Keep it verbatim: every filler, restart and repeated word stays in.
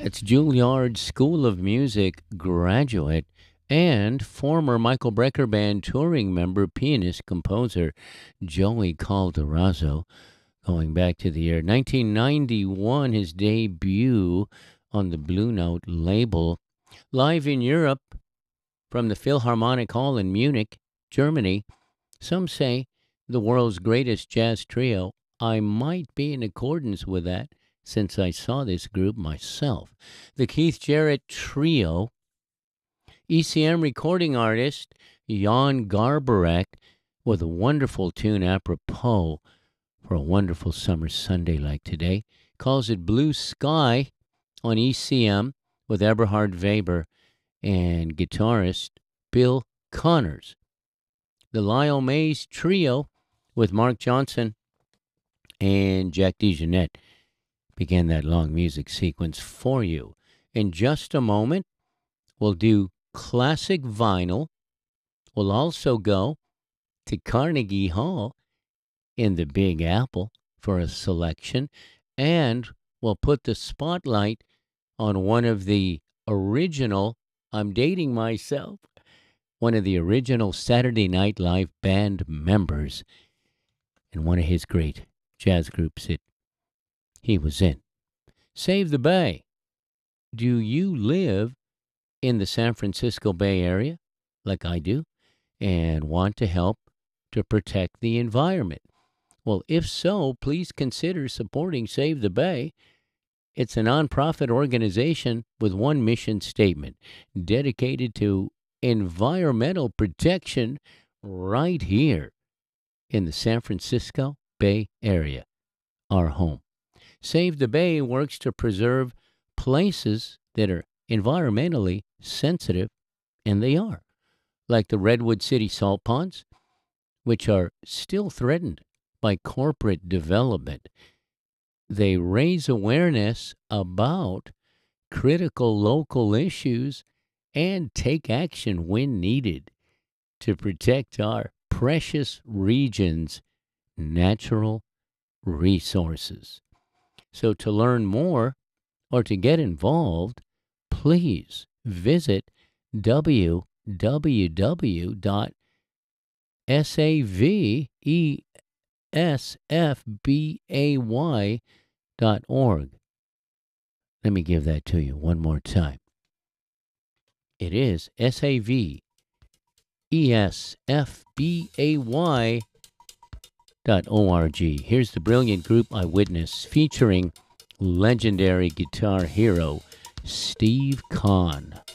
It's Juilliard School of Music graduate and former Michael Brecker Band touring member, pianist, composer Joey Calderazzo. Going back to the year nineteen ninety-one, his debut on the Blue Note label. Live in Europe from the Philharmonic Hall in Munich, Germany. Some say the world's greatest jazz trio. I might be in accordance with that since I saw this group myself. The Keith Jarrett Trio, E C M recording artist Jan Garbarek with a wonderful tune apropos for a wonderful summer Sunday like today. Calls it Blue Sky on E C M with Eberhard Weber and guitarist Bill Connors. The Lyle Mays Trio with Mark Johnson and Jack DeJohnette began that long music sequence for you. In just a moment, we'll do classic vinyl. We'll also go to Carnegie Hall in the Big Apple for a selection, and we'll put the spotlight on one of the original, I'm dating myself, one of the original Saturday Night Live band members in one of his great jazz groups that he was in. Save the Bay. Do you live in the San Francisco Bay Area, like I do, and want to help to protect the environment? Well, if so, please consider supporting Save the Bay. It's a nonprofit organization with one mission statement, dedicated to environmental protection right here in the San Francisco Bay Area, our home. Save the Bay works to preserve places that are environmentally sensitive, and they are, like the Redwood City salt ponds, which are still threatened by corporate development. They raise awareness about critical local issues and take action when needed to protect our precious region's natural resources. So to learn more or to get involved, please visit w w w dot savesfbay dot org. Let me give that to you one more time. It is savesfbay dot org. Here's the brilliant group Eyewitness featuring legendary guitar hero Steve Kahn.